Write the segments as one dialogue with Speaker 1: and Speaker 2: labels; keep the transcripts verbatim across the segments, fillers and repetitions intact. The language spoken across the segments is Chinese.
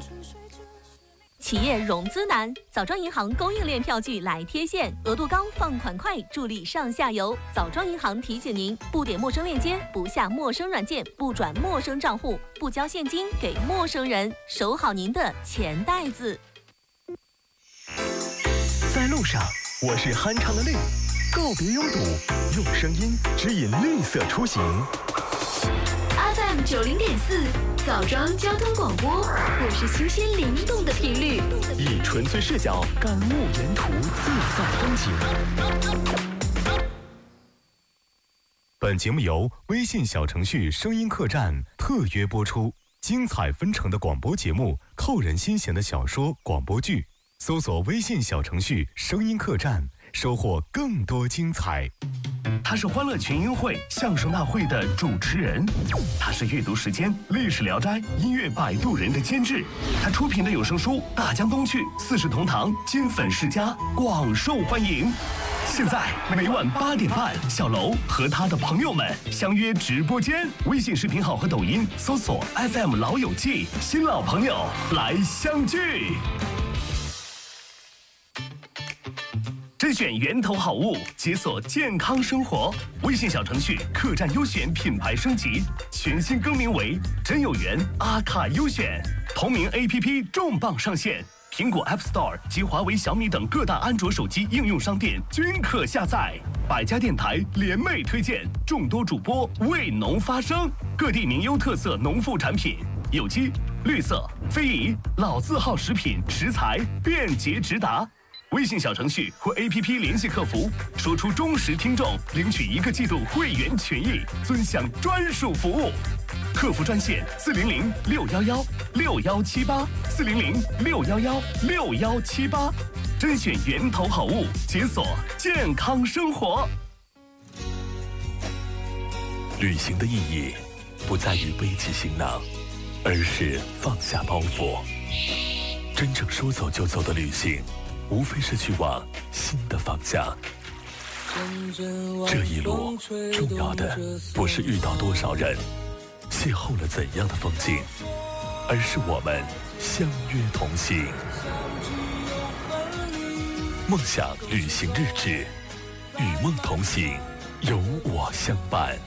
Speaker 1: 企业融资难，枣庄银行供应链票据来贴现，额度高，放款快，助力上下游。枣庄银行提醒您：不点陌生链接，不下陌生软件，不转陌生账户，不交现金给陌生人，守好您的钱袋子。
Speaker 2: 在路上，我是酣畅的绿，告别拥堵，用声音指引绿色出行。
Speaker 3: F M 九零点四。枣庄交通广播，我是新鲜灵动的频率，
Speaker 2: 以纯粹视角感悟沿途自在风景。本节目由微信小程序声音客栈特约播出，精彩纷呈的广播节目，扣人心弦的小说、广播剧，搜索微信小程序声音客栈，收获更多精彩。他是欢乐群英会相声大会的主持人，他是阅读时间历史聊斋音乐摆渡人的监制，他出品的有声书《大江东去》四世同堂金粉世家广受欢迎。现在每晚八点半，小楼和他的朋友们相约直播间，微信视频号和抖音搜索 F M 老友记，新老朋友来相聚。甄选源头好物，解锁健康生活。微信小程序客栈优选品牌升级，全新更名为真有缘阿卡优选。同名 A P P 重磅上线，苹果 App Store 及华为、小米等各大安卓手机应用商店均可下载。百家电台联袂推荐，众多主播为农发声，各地名优特色农副产品，有机、绿色、非遗、老字号食品食材便捷直达。微信小程序或 A P P 联系客服，说出忠实听众，领取一个季度会员权益，尊享专属服务。客服专线四零零六幺幺六幺七八四零零六幺幺六幺七八，甄选源头好物，解锁健康生活。旅行的意义不在于背起行囊，而是放下包袱。真正说走就走的旅行，无非是去往新的方向。这一路重要的不是遇到多少人，邂逅了怎样的风景，而是我们相约同行。梦想旅行日志，与梦同行，有我相伴。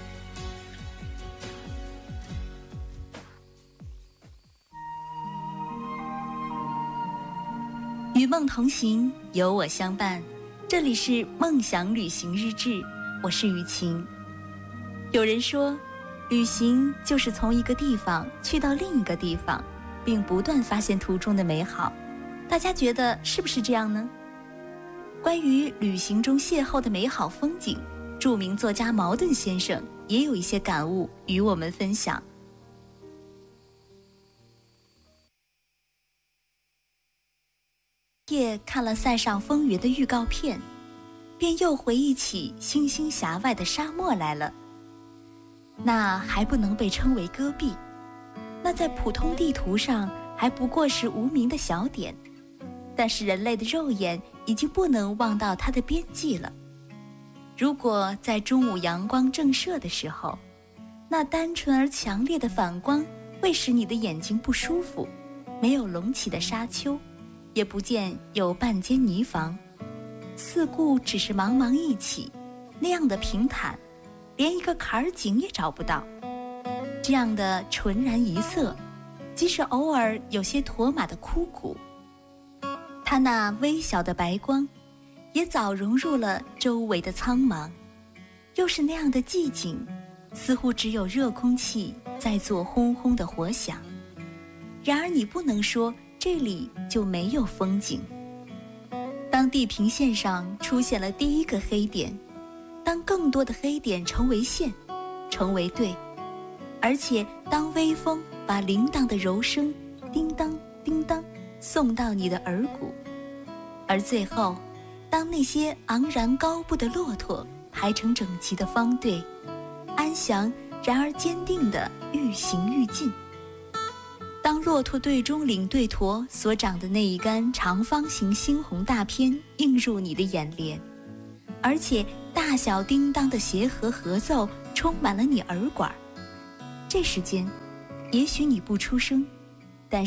Speaker 4: 与梦同行，有我相伴。这里是梦想旅行日志，我是雨晴。有人说，旅行就是从一个地方去到另一个地方，并不断发现途中的美好。大家觉得是不是这样呢？关于旅行中邂逅的美好风景，著名作家茅盾先生也有一些感悟与我们分享。夜看了塞上风云的预告片，便又回忆起星星峡外的沙漠来了。那还不能被称为戈壁，那在普通地图上还不过是无名的小点，但是人类的肉眼已经不能望到它的边际了。如果在中午阳光正射的时候，那单纯而强烈的反光会使你的眼睛不舒服，没有隆起的沙丘，也不见有半间泥房，四顾只是茫茫一起，那样的平坦，连一个坎儿井也找不到。这样的纯然一色，即使偶尔有些驼马的枯骨，它那微小的白光也早融入了周围的苍茫。又是那样的寂静，似乎只有热空气在做轰轰的活响。然而你不能说这里就没有风景。当地平线上出现了第一个黑点，当更多的黑点成为线，成为对，而且当微风把铃铛的柔声叮当叮当送到你的耳骨，而最后当那些昂然高步的骆驼排成整齐的方队，安详然而坚定地愈行愈近，当骆驼队中领队驼所长的那一杆长方形猩红大片映入你的眼帘，而且大小叮当的协和合奏充满了你耳管，这时间也许你不出声，但是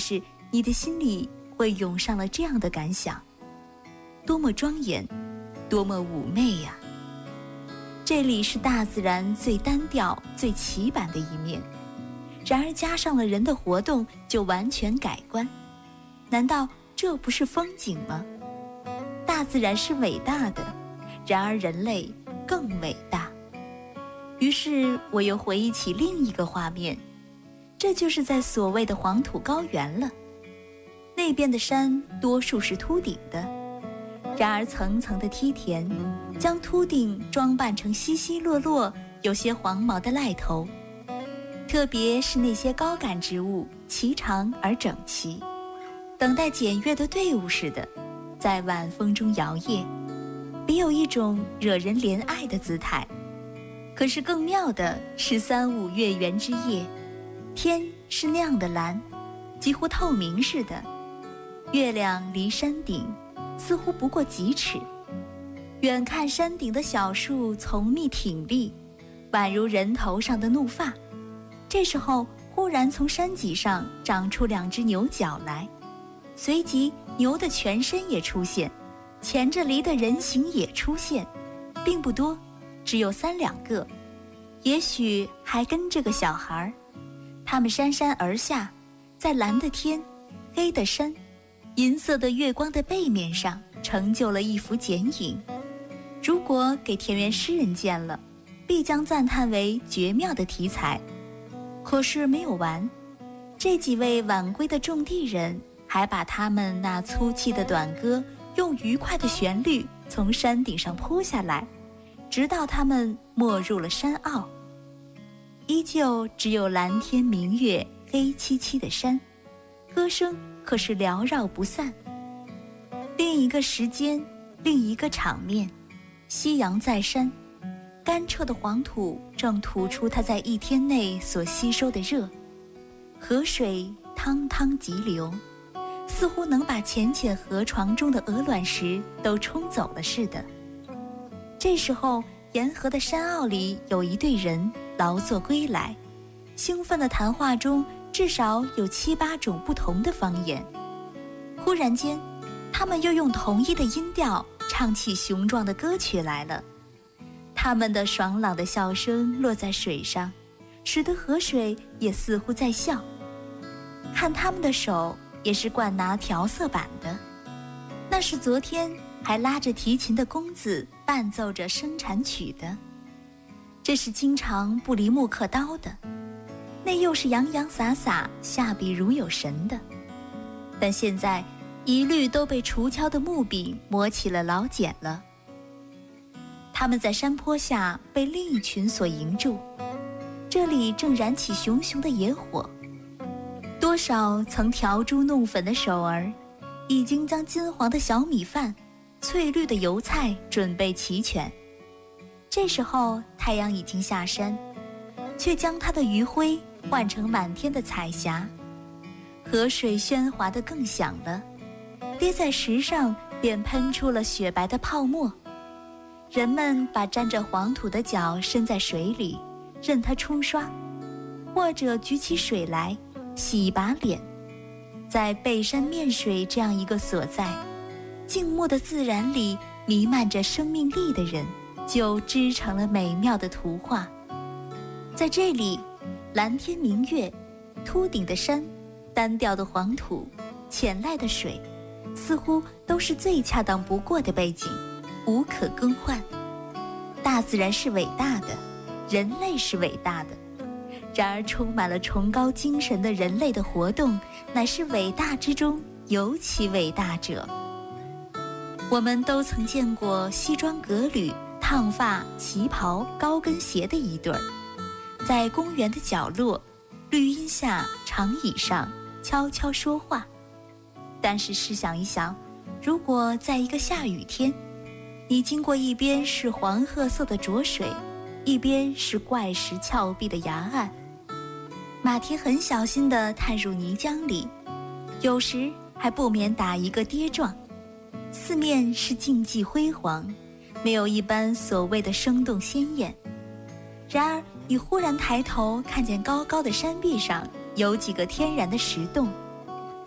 Speaker 4: 你的心里会涌上了这样的感想：多么庄严，多么妩媚呀！这里是大自然最单调、最奇板的一面，然而加上了人的活动，就完全改观。难道这不是风景吗？大自然是伟大的，然而人类更伟大。于是我又回忆起另一个画面，这就是在所谓的黄土高原了。那边的山多数是秃顶的，然而层层的梯田将秃顶装扮成稀稀落落、有些黄毛的癞头，特别是那些高杆植物，颀长而整齐，等待检阅的队伍似的，在晚风中摇曳，别有一种惹人怜爱的姿态。可是更妙的是三五月圆之夜，天是那样的蓝，几乎透明似的，月亮离山顶似乎不过几尺，远看山顶的小树丛密挺立，宛如人头上的怒发。这时候忽然从山脊上长出两只牛角来，随即牛的全身也出现，钳着犁的人形也出现，并不多，只有三两个，也许还跟着个小孩。他们姗姗而下，在蓝的天、黑的山、银色的月光的背面上成就了一幅剪影。如果给田园诗人见了，必将赞叹为绝妙的题材。可是没有完，这几位晚归的种地人还把他们那粗气的短歌用愉快的旋律从山顶上扑下来，直到他们没入了山坳。依旧只有蓝天明月，黑漆漆的山，歌声可是缭绕不散。另一个时间，另一个场面，夕阳在山，干澈的黄土正吐出它在一天内所吸收的热，河水汤汤急流，似乎能把浅浅河床中的鹅卵石都冲走了似的。这时候沿河的山坳里有一队人劳作归来，兴奋的谈话中至少有七八种不同的方言。忽然间，他们又用同一的音调唱起雄壮的歌曲来了。他们的爽朗的笑声落在水上，使得河水也似乎在笑。看他们的手也是惯拿调色板的，那是昨天还拉着提琴的公子伴奏着生产曲的，这是经常不离木刻刀的，那又是洋洋洒洒下笔如有神的。但现在一律都被除敲的木柄磨起了老茧了。他们在山坡下被另一群所迎住，这里正燃起熊熊的野火，多少曾调猪弄粉的手儿已经将金黄的小米饭、翠绿的油菜准备齐全。这时候太阳已经下山，却将它的余晖换成满天的彩霞，河水喧哗得更响了，跌在石上便喷出了雪白的泡沫。人们把沾着黄土的脚伸在水里，任它冲刷，或者举起水来洗一把脸。在背山面水这样一个所在，静默的自然里弥漫着生命力的人，就织成了美妙的图画。在这里，蓝天明月、秃顶的山、单调的黄土、浅濑的水，似乎都是最恰当不过的背景，无可更换。大自然是伟大的，人类是伟大的，然而充满了崇高精神的人类的活动，乃是伟大之中尤其伟大者。我们都曾见过西装革履、烫发、旗袍、高跟鞋的一对儿，在公园的角落、绿荫下、长椅上悄悄说话。但是试想一想，如果在一个下雨天，你经过一边是黄褐色的浊水，一边是怪石峭壁的崖岸，马蹄很小心地探入泥浆里，有时还不免打一个跌撞，四面是静寂辉煌，没有一般所谓的生动鲜艳。然而你忽然抬头看见高高的山壁上有几个天然的石洞，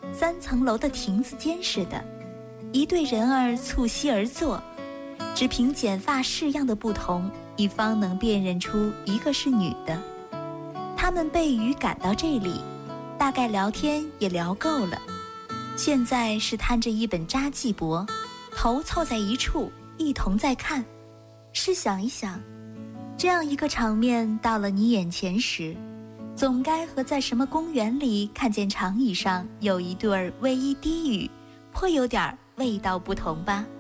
Speaker 4: 三层楼的亭子间似的，一对人儿促膝而坐，只凭剪发式样的不同，已方能辨认出一个是女的。他们被雨赶到这里，大概聊天也聊够了，现在是摊着一本札记簿，头凑在一处，一同在看。试想一想，这样一个场面到了你眼前时，总该和在什么公园里看见长椅上有一对儿偎依低语，颇有点味道不同吧。